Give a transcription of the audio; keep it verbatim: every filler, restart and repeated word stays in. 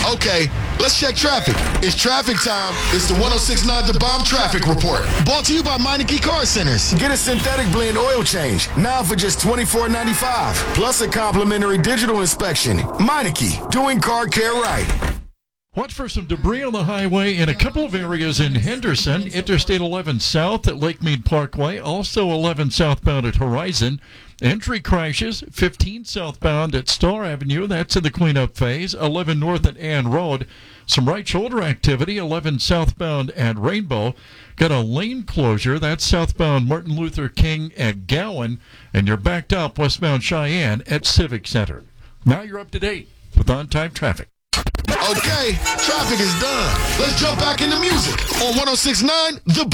Okay, let's check traffic. It's traffic time. It's the one oh six point nine The Bomb Traffic Report. Brought to you by Meineke Car Centers. Get a synthetic blend oil change now for just twenty-four ninety-five, plus a complimentary digital inspection. Meineke, doing car care right. Watch for some debris on the highway in a couple of areas in Henderson. Interstate eleven south at Lake Mead Parkway. Also eleven southbound at Horizon. Entry crashes. fifteen southbound at Star Avenue. That's in the cleanup phase. eleven north at Ann Road. Some right shoulder activity. eleven southbound at Rainbow. Got a lane closure. That's southbound Martin Luther King at Gowan. And you're backed up westbound Cheyenne at Civic Center. Now you're up to date with on-time traffic. Okay, traffic is done. Let's jump back into music on one oh six point nine The